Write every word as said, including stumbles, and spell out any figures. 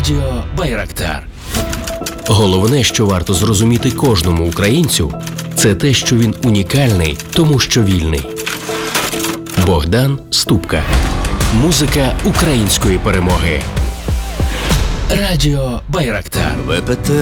Радіо Байрактар. Головне, що варто зрозуміти кожному українцю, це те, що він унікальний, тому що вільний. Богдан Ступка. Музика української перемоги. Радіо Байрактар. ВПТ